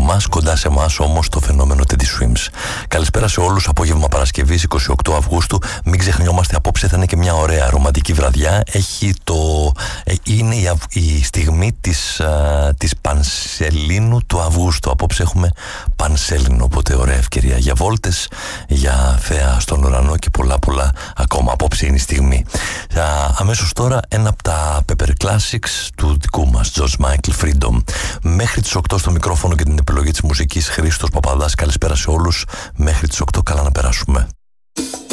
εμάς, κοντά σε εμάς όμως το φαινόμενο Teddy Swims. Καλησπέρα σε όλους, απόγευμα Παρασκευής 28 Αυγούστου. Μην ξεχνιόμαστε, απόψε θα είναι και μια ωραία ρομαντική βραδιά. Είναι η στιγμή της Πανσελίνου του Αυγούστου. Απόψε έχουμε Πανσέλινο, οπότε ωραία ευκαιρία για βόλτες, για θέα στον ουρανό και πολλά ακόμα. Απόψε είναι η στιγμή. Αμέσως τώρα ένα από τα Pepper Classics του δικού μας George Michael Freedom. Μέχρι τις 8 στο μικρόφωνο και την επιλογή της μουσικής Χρήστος Παπαδάς. Καλησπέρα σε όλους. Μέχρι τις 8 καλά να περάσουμε.